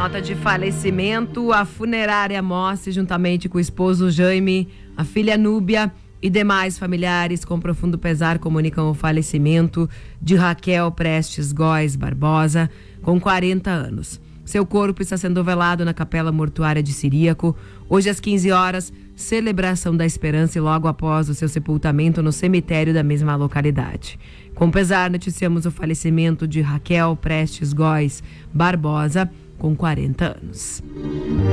Nota de falecimento, a funerária Mossi, juntamente com o esposo Jaime, a filha Núbia e demais familiares, com profundo pesar, comunicam o falecimento de Raquel Prestes Góes Barbosa, com 40 anos. Seu corpo está sendo velado na Capela Mortuária de Ciríaco. Hoje às 15 horas, celebração da Esperança e logo após o seu sepultamento no cemitério da mesma localidade. Com pesar, noticiamos o falecimento de Raquel Prestes Góes Barbosa, com 40 anos.